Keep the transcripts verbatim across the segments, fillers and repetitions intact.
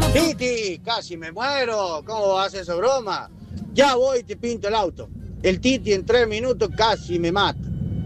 Titi, casi me muero. ¿Cómo vas a hacer esa broma? Ya voy y te pinto el auto. El Titi en tres minutos casi me mata.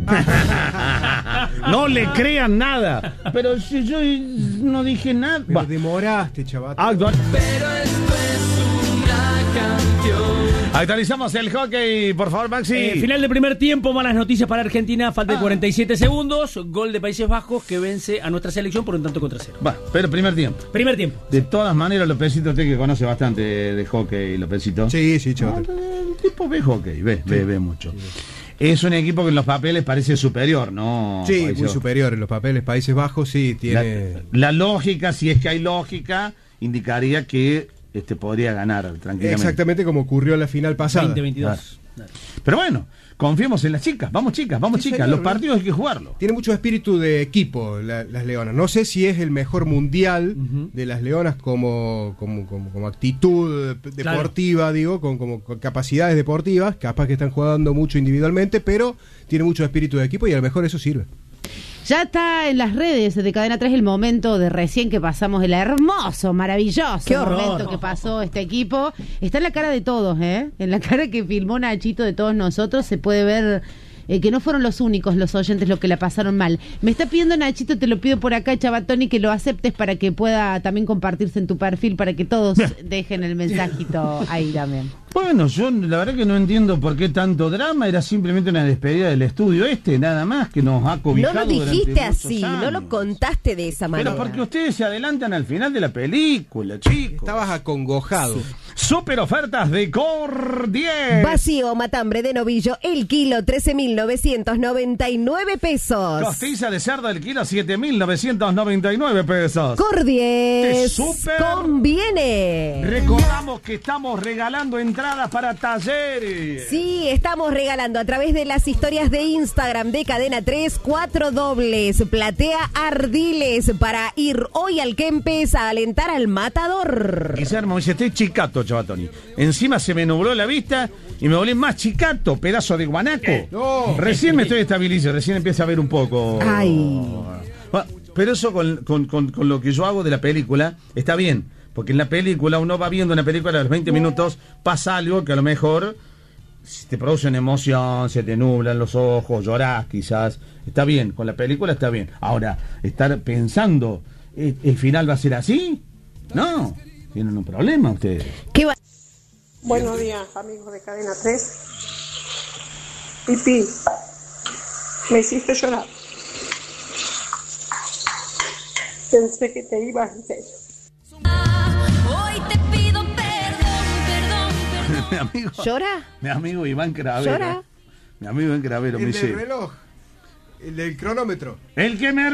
No le crean nada. Pero si yo no dije nada. Pero demoraste, chaval. Actual... Pero esto es una canción. Actualizamos el hockey, por favor, Maxi. Eh, final de primer tiempo, malas noticias para Argentina. Falta de cuarenta y siete segundos. Gol de Países Bajos que vence a nuestra selección por un tanto contra cero. Va, pero primer tiempo. Primer tiempo. De todas maneras, Lopecito, usted que conoce bastante de hockey, Lopecito. Sí, sí, chaval. El tipo ve hockey, ve, sí. ve, ve mucho. Sí. Es un equipo que en los papeles parece superior, ¿no? Sí, Países muy superior en los papeles. Países Bajos sí tiene... La, la lógica, si es que hay lógica, indicaría que este podría ganar tranquilamente. Exactamente como ocurrió en la final pasada. veinte veintidós. Claro. Pero bueno, confiemos en las chicas. Vamos chicas, vamos sí, chicas. Señor, los partidos hay que jugarlo. Tiene mucho espíritu de equipo la, las Leonas. No sé si es el mejor mundial uh-huh. de las Leonas como, como, como, como actitud deportiva, claro. digo, con, como, con capacidades deportivas. Capaz que están jugando mucho individualmente, pero tiene mucho espíritu de equipo y a lo mejor eso sirve. Ya está en las redes de Cadena tres el momento de recién que pasamos, el hermoso, maravilloso Qué horror. momento que pasó este equipo. Está en la cara de todos, ¿eh? En la cara que filmó Nachito de todos nosotros se puede ver eh, que no fueron los únicos los oyentes los que la pasaron mal. Me está pidiendo Nachito, te lo pido por acá, Chavatoni, que lo aceptes para que pueda también compartirse en tu perfil, para que todos dejen el mensajito ahí también. Bueno, yo la verdad que no entiendo por qué tanto drama, era simplemente una despedida del estudio este, nada más, que nos ha cobijado. No lo dijiste así, años. No lo contaste de esa manera. Pero porque ustedes se adelantan al final de la película, chicos. Estabas acongojado. Sí. Super ofertas de Cordier. Vacío matambre de novillo, el kilo trece mil novecientos noventa y nueve pesos. Costilla de cerdo el kilo siete mil novecientos noventa y nueve pesos. Cordier super conviene. Recordamos que estamos regalando entradas para talleres. Sí, estamos regalando a través de las historias de Instagram de Cadena tres, cuatro dobles, platea Ardiles para ir hoy al Kempes a alentar al matador. Guillermo dice, estoy chicato, Chavatoni. Encima se me nubló la vista y me volví más chicato, pedazo de guanaco. Eh, no. Recién me estoy estabilizando, recién empieza a ver un poco. Ay. Bueno, pero eso con, con, con, con lo que yo hago de la película está bien. Porque en la película, uno va viendo una película a los veinte minutos, pasa algo que a lo mejor te produce una emoción, se te nublan los ojos, llorás quizás. Está bien, con la película está bien. Ahora, estar pensando, ¿el, el final va a ser así? No, tienen un problema ustedes. ¿Qué va? Buenos días, amigos de Cadena tres. Pipi, me hiciste llorar. Pensé que te ibas en serio. Hoy te pido perdón, perdón, perdón. Mi amigo, ¿Llora? Mi amigo Iván Cravero. ¿Llora? Mi amigo Iván Cravero me El dice. del reloj, el del cronómetro. El que me